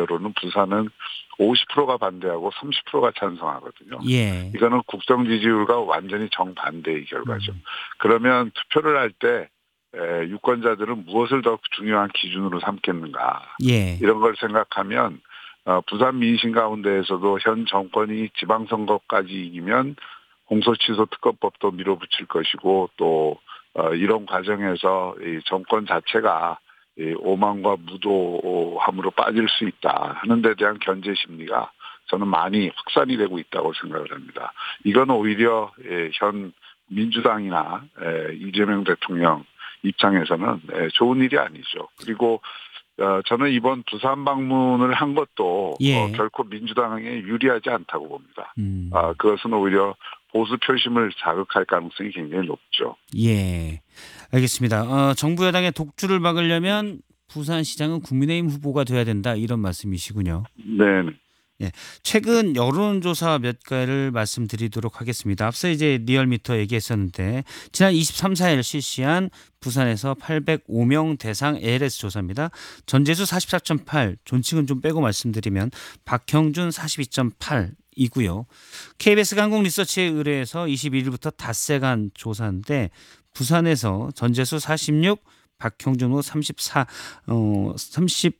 바대로는 부산은 50%가 반대하고 30%가 찬성하거든요. 예. 이거는 국정 지지율과 완전히 정반대의 결과죠. 그러면 투표를 할 때 유권자들은 무엇을 더 중요한 기준으로 삼겠는가. 예. 이런 걸 생각하면 부산 민심 가운데에서도 현 정권이 지방선거까지 이기면 공소취소 특검법도 밀어붙일 것이고 또 이런 과정에서 이 정권 자체가 이 오만과 무도함으로 빠질 수 있다 하는 데 대한 견제 심리가 저는 많이 확산이 되고 있다고 생각을 합니다. 이건 오히려 현 민주당이나 이재명 대통령 입장에서는 좋은 일이 아니죠. 그리고 저는 이번 부산 방문을 한 것도 예. 결코 민주당에 유리하지 않다고 봅니다. 그것은 오히려 보수 표심을 자극할 가능성이 굉장히 높죠. 예. 알겠습니다. 정부 여당의 독주를 막으려면 부산시장은 국민의힘 후보가 돼야 된다 이런 말씀이시군요. 네. 예. 최근 여론조사 몇 가지를 말씀드리도록 하겠습니다. 앞서 이제 리얼미터 얘기했었는데 지난 23, 4일 실시한 부산에서 805명 대상 ALS 조사입니다. 전재수 44.8, 존칭은 좀 빼고 말씀드리면 박형준 42.8이고요. KBS 한국리서치에 의뢰해서 21일부터 닷새간 조사인데 부산에서 전재수 46, 박형준 후 34, 30,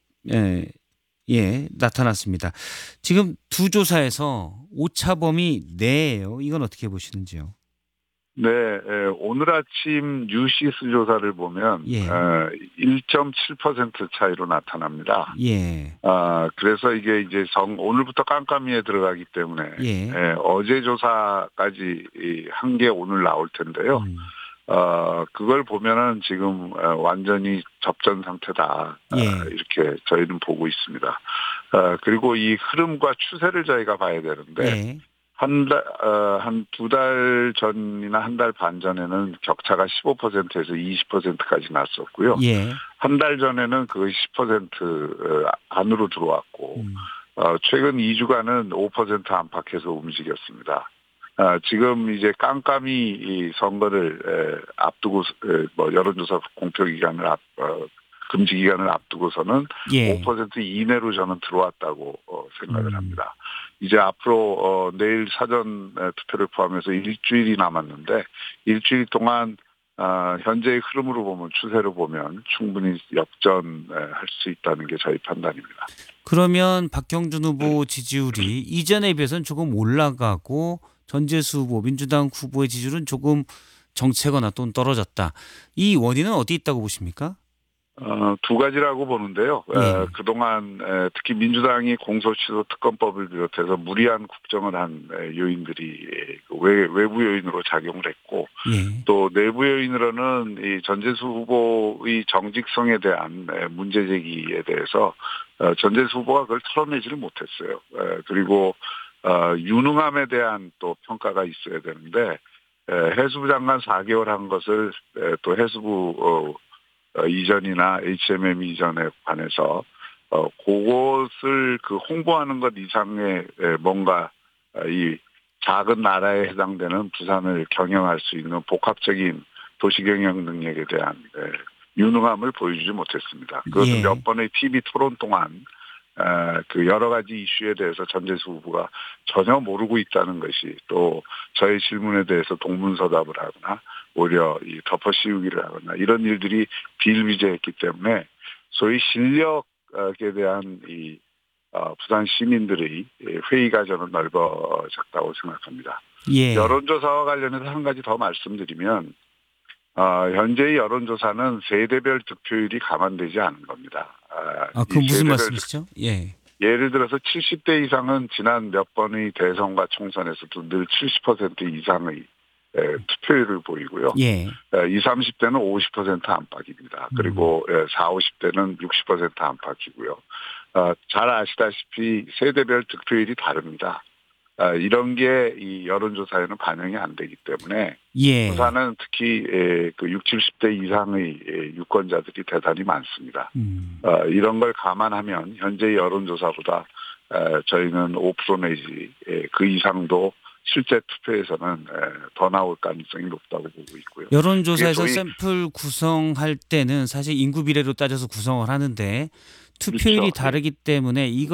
나타났습니다. 지금 두 조사에서 오차범위 내예요. 이건 어떻게 보시는지요? 네, 오늘 아침 뉴시스 조사를 보면 1.7% 차이로 나타납니다. 예. 그래서 이게 이제 오늘부터 깜깜이에 들어가기 때문에 어제 조사까지 한 게 오늘 나올 텐데요. 그걸 보면은 지금 완전히 접전 상태다. 이렇게 저희는 보고 있습니다. 그리고 이 흐름과 추세를 저희가 봐야 되는데 한 두 달 전이나 한 달 반 전에는 격차가 15%에서 20%까지 났었고요. 한 달 전에는 그것이 10% 안으로 들어왔고 최근 2주간은 5% 안팎에서 움직였습니다. 지금 이제 깜깜이 이 선거를 앞두고 여론조사 공표 기간을 금지 기간을 앞두고서는 5% 이내로 저는 들어왔다고 생각을 합니다. 이제 앞으로 내일 사전 투표를 포함해서 일주일이 남았는데 일주일 동안 현재의 흐름으로 보면 추세로 보면 충분히 역전할 수 있다는 게 저희 판단입니다. 그러면 박형준 후보 지지율이 이전에 비해서는 조금 올라가고 전재수 후보 민주당 후보의 지지율은 조금 정체거나 또는 떨어졌다. 이 원인은 어디 있다고 보십니까? 두 가지라고 보는데요. 그동안 특히 민주당이 공소취소 특검법을 비롯해서 무리한 국정을 한 요인들이 외부 요인으로 작용을 했고 또 내부 요인으로는 이 전재수 후보의 정직성에 대한 문제 제기에 대해서 전재수 후보가 그걸 털어내지를 못했어요. 그리고 유능함에 대한 또 평가가 있어야 되는데 해수부 장관 4개월 한 것을 또 해수부 이전이나 HMM 이전에 관해서 그것을 홍보하는 것 이상의 뭔가 이 작은 나라에 해당되는 부산을 경영할 수 있는 복합적인 도시 경영 능력에 대한 유능함을 보여주지 못했습니다. 그것은 몇 번의 TV 토론 동안 그 여러 가지 이슈에 대해서 전재수 후보가 전혀 모르고 있다는 것이 또 저의 질문에 대해서 동문서답을 하거나 오히려 이 덮어씌우기를 하거나 이런 일들이 비일비재했기 때문에 소위 실력에 대한 이 부산 시민들의 회의가 저는 넓어졌다고 생각합니다. 여론조사와 관련해서 한 가지 더 말씀드리면 현재의 여론조사는 세대별 득표율이 감안되지 않은 겁니다. 그 무슨 말씀이시죠? 예를 들어서 70대 이상은 지난 몇 번의 대선과 총선에서도 늘 70% 이상의 투표율을 보이고요. 20, 30대는 50% 안팎입니다. 그리고 40, 50대는 60% 안팎이고요. 잘 아시다시피 세대별 득표율이 다릅니다. 이런 게 이 여론조사에는 반영이 안 되기 때문에 부산은 특히 그 60, 70대 이상의 유권자들이 대단히 많습니다. 이런 걸 감안하면 현재 여론조사보다 저희는 5% 내지 그 이상도 실제 투표에서는 더 나올 가능성이 높다고 보고 있고요. 여론조사에서 샘플 구성할 때는 사실 인구 비례로 따져서 구성을 하는데 투표율이 다르기 때문에